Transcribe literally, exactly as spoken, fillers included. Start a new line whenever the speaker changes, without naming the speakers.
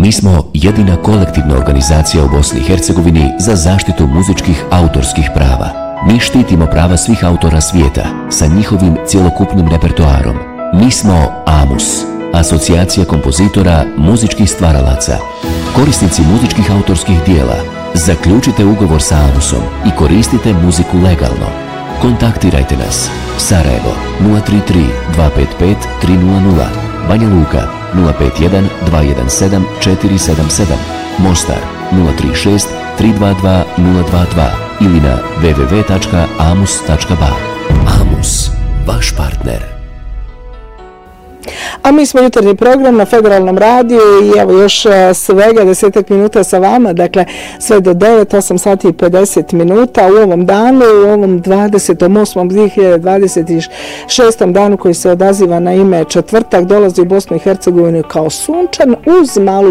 Mi smo jedina kolektivna organizacija u Bosni i Hercegovini za zaštitu muzičkih autorskih prava. Mi štitimo prava svih autora svijeta sa njihovim cjelokupnim repertoarom. Mi smo AMUS, Asocijacija kompozitora muzičkih stvaralaca. Korisnici muzičkih autorskih dijela, zaključite ugovor sa AMUSom i koristite muziku legalno. Kontaktirajte nas. Sarajevo nula tri tri dva pet pet tri nula nula, Banja Luka nula pet jedan dva jedan sedam četiri sedam sedam, Mostar nula tri šest tri dva dva nula dva dva ili na w w w tačka amus tačka ba. AMUS, vaš partner.
A mi smo jutarnji program na Federalnom radiju i evo još svega desetak minuta sa vama, dakle sve do devet, osam sati i pedeset minuta u ovom danu, u ovom dvadeset osmom dvije hiljade dvadeset šestom danu koji se odaziva na ime četvrtak, dolazi u Bosnu i Hercegovinu kao sunčan uz malu